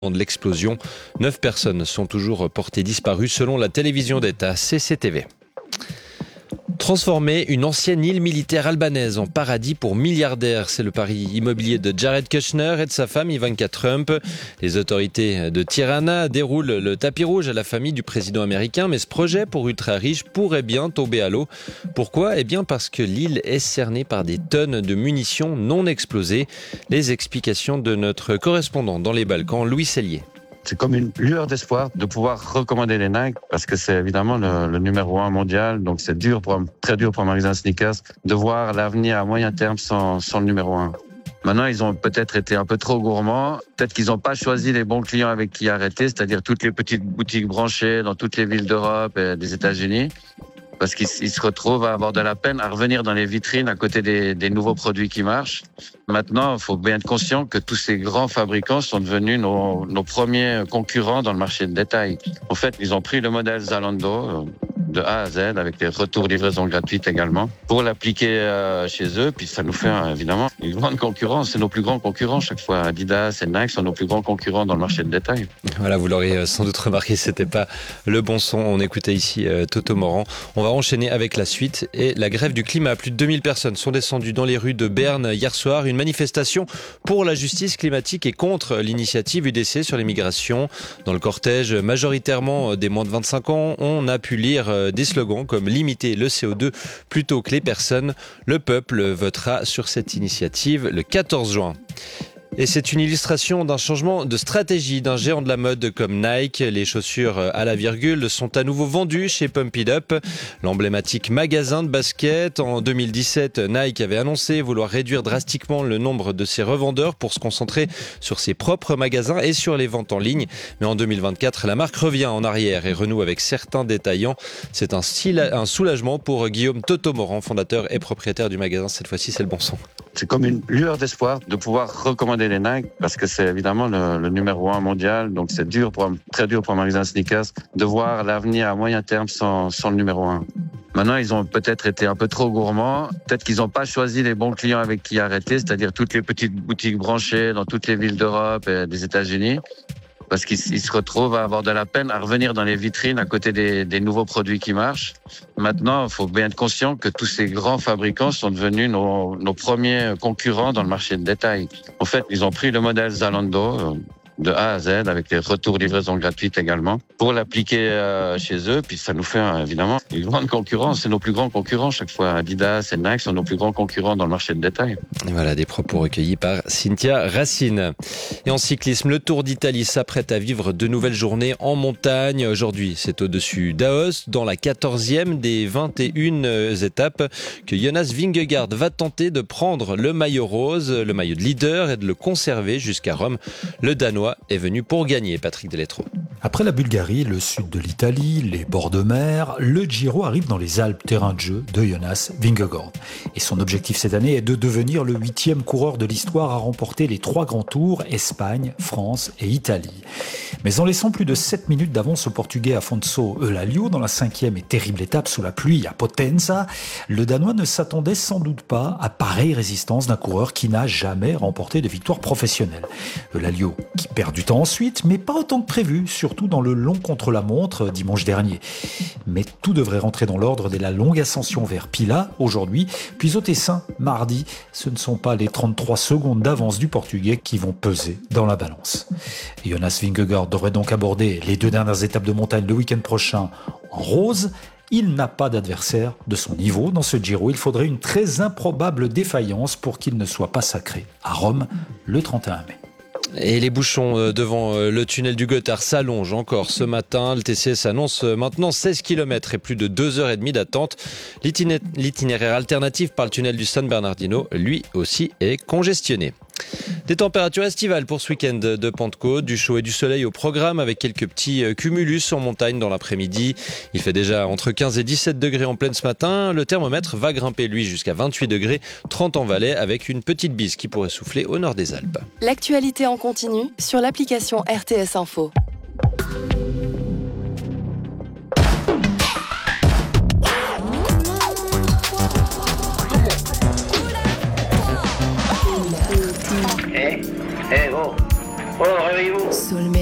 de l'explosion. 9 personnes sont toujours portées disparues selon la télévision d'État CCTV. Transformer une ancienne île militaire albanaise en paradis pour milliardaires, c'est le pari immobilier de Jared Kushner et de sa femme Ivanka Trump. Les autorités de Tirana déroulent le tapis rouge à la famille du président américain, mais ce projet pour ultra-riches pourrait bien tomber à l'eau. Pourquoi ? Eh bien parce que l'île est cernée par des tonnes de munitions non explosées. Les explications de notre correspondant dans les Balkans, Louis Sellier. C'est comme une lueur d'espoir de pouvoir recommander les Nike parce que c'est évidemment le numéro 1 mondial. Donc c'est très dur pour un magasin sneakers de voir l'avenir à moyen terme sans le numéro 1. Maintenant, ils ont peut-être été un peu trop gourmands. Peut-être qu'ils n'ont pas choisi les bons clients avec qui arrêter, c'est-à-dire toutes les petites boutiques branchées dans toutes les villes d'Europe et des États-Unis. Parce qu'ils se retrouvent à avoir de la peine à revenir dans les vitrines à côté des nouveaux produits qui marchent. Maintenant, il faut bien être conscient que tous ces grands fabricants sont devenus nos premiers concurrents dans le marché de détail. En fait, ils ont pris le modèle Zalando de A à Z avec des retours livraison gratuites également pour l'appliquer chez eux. Puis ça nous fait évidemment une grande concurrence. C'est nos plus grands concurrents chaque fois. Adidas et Nike sont nos plus grands concurrents dans le marché de détail. Voilà, vous l'aurez sans doute remarqué, c'était pas le bon son. On écoutait ici Toto Morand. On va enchaîner avec la suite et la grève du climat. Plus de 2000 personnes sont descendues dans les rues de Berne hier soir. Une manifestation pour la justice climatique et contre l'initiative UDC sur les migrations. Dans le cortège, majoritairement des moins de 25 ans, on a pu lire des slogans comme limiter le CO2 plutôt que les personnes. Le peuple votera sur cette initiative le 14 juin. Et c'est une illustration d'un changement de stratégie d'un géant de la mode comme Nike. Les chaussures à la virgule sont à nouveau vendues chez Pump It Up, l'emblématique magasin de basket. En 2017, Nike avait annoncé vouloir réduire drastiquement le nombre de ses revendeurs pour se concentrer sur ses propres magasins et sur les ventes en ligne. Mais en 2024, la marque revient en arrière et renoue avec certains détaillants. C'est un soulagement pour Guillaume Toto Morand, fondateur et propriétaire du magasin. Cette fois-ci, c'est le bon son. C'est comme une lueur d'espoir de pouvoir recommander les Nike parce que c'est évidemment le numéro 1 mondial. Donc c'est très dur pour un magasin sneakers de voir l'avenir à moyen terme sans le numéro 1. Maintenant, ils ont peut-être été un peu trop gourmands. Peut-être qu'ils n'ont pas choisi les bons clients avec qui arrêter, c'est-à-dire toutes les petites boutiques branchées dans toutes les villes d'Europe et des États-Unis. Parce qu'ils se retrouvent à avoir de la peine à revenir dans les vitrines à côté des nouveaux produits qui marchent. Maintenant, il faut bien être conscient que tous ces grands fabricants sont devenus nos premiers concurrents dans le marché de détail. En fait, ils ont pris le modèle Zalando de A à Z avec des retours livraison gratuites également pour l'appliquer chez eux. Puis ça nous fait évidemment une grande concurrence. C'est nos plus grands concurrents chaque fois. Adidas et Nike sont nos plus grands concurrents dans le marché de détail. Et voilà des propos recueillis par Cynthia Racine. Et en cyclisme, le Tour d'Italie s'apprête à vivre de nouvelles journées en montagne. Aujourd'hui, c'est au-dessus d'Aos, dans la 14e des 21 étapes, que Jonas Vingegaard va tenter de prendre le maillot rose, le maillot de leader, et de le conserver jusqu'à Rome. Le Danois est venu pour gagner, Patrick Deletreau. Après la Bulgarie, le sud de l'Italie, les bords de mer, le Giro arrive dans les Alpes, terrain de jeu de Jonas Vingegaard. Et son objectif cette année est de devenir le 8e coureur de l'histoire à remporter les 3 grands tours, Espagne, France et Italie. Mais en laissant plus de 7 minutes d'avance au Portugais Afonso Eulalio dans la 5e et terrible étape sous la pluie à Potenza, le Danois ne s'attendait sans doute pas à pareille résistance d'un coureur qui n'a jamais remporté de victoire professionnelle. Eulalio qui perd du temps ensuite, mais pas autant que prévu, surtout dans le long contre-la-montre dimanche dernier. Mais tout devrait rentrer dans l'ordre dès la longue ascension vers Pila aujourd'hui, puis au Tessin mardi. Ce ne sont pas les 33 secondes d'avance du Portugais qui vont peser dans la balance. Jonas Vingegaard devrait donc aborder les 2 dernières étapes de montagne le week-end prochain en rose. Il n'a pas d'adversaire de son niveau dans ce Giro. Il faudrait une très improbable défaillance pour qu'il ne soit pas sacré à Rome le 31 mai. Et les bouchons devant le tunnel du Gothard s'allongent encore ce matin. Le TCS annonce maintenant 16 km et plus de 2h30 d'attente. L'itinéraire alternatif par le tunnel du San Bernardino, lui aussi, est congestionné. Des températures estivales pour ce week-end de Pentecôte, du chaud et du soleil au programme avec quelques petits cumulus en montagne dans l'après-midi. Il fait déjà entre 15 et 17 degrés en pleine ce matin. Le thermomètre va grimper lui jusqu'à 28 degrés, 30 en Valais avec une petite bise qui pourrait souffler au nord des Alpes. L'actualité en continu sur l'application RTS Info. Oh, réveillez-vous. Soulmate.